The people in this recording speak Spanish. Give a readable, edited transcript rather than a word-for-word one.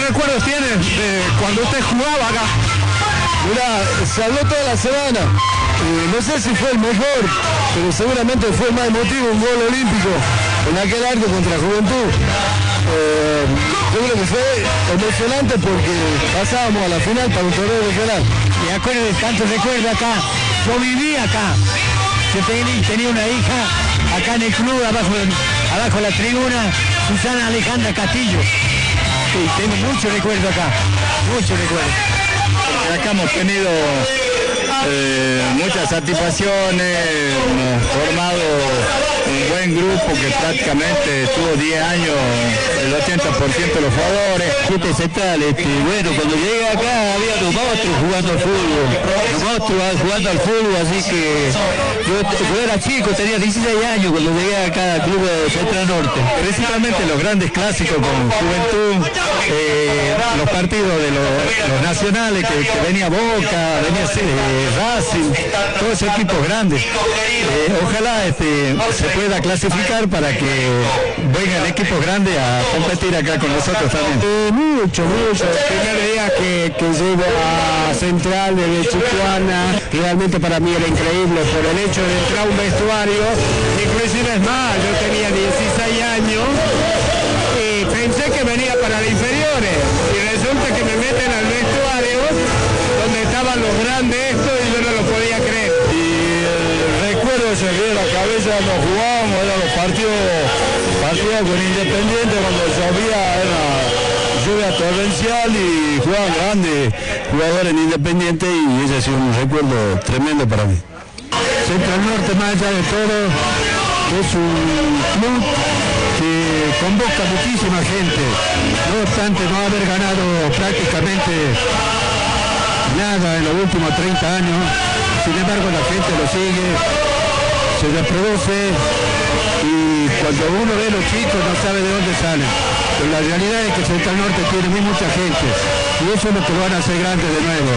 recuerdos tiene de cuando usted jugaba acá? Mirá, se habló toda la semana. No sé si fue el mejor, pero seguramente fue el más emotivo, un gol olímpico en aquel arco contra Juventud. Yo creo que fue emocionante porque pasábamos a la final para un torneo regional. Me acuerdo de tantos recuerdos acá. Yo viví acá. Yo tenía una hija acá en el club, abajo de la tribuna, Susana Alejandra Castillo. Sí, tengo mucho recuerdo acá, mucho recuerdo. Acá hemos tenido muchas satisfacciones, hemos formado un buen grupo que prácticamente estuvo 10 años, el 80% de los jugadores. Siete central, bueno, cuando llegué acá había los monstruos jugando al fútbol, los monstruos jugando al fútbol, así que yo era chico, tenía 16 años cuando llegué acá al club de Central Norte. Principalmente los grandes clásicos con Juventud, los partidos de los nacionales que venía Boca, venía Racing, todos esos equipos grandes. Ojalá se pueda clasificar para que vengan equipos grandes a competir acá con nosotros también. Mucho. El primer día que llego a Central de Chicuana, realmente para mí era increíble por el hecho de entrar a un vestuario, inclusive es más, yo tenía 16 años y pensé que venía para las inferiores y resulta que me meten al vestuario donde estaban los grandes estos y yo no lo podía creer. Y el recuerdo se ríe la cabeza cuando jugábamos, eran los partidos con Independiente, cuando llovía, era lluvia torrencial y jugaban grandes jugadores en Independiente y ese ha sido un recuerdo tremendo para mí. Central Norte, más allá de todo, es un club que convoca muchísima gente, no obstante no haber ganado prácticamente nada en los últimos 30 años, sin embargo la gente lo sigue, se reproduce y cuando uno ve a los chicos no sabe de dónde salen, pero la realidad es que Central Norte tiene muy mucha gente y eso es lo que lo van a hacer grandes de nuevo.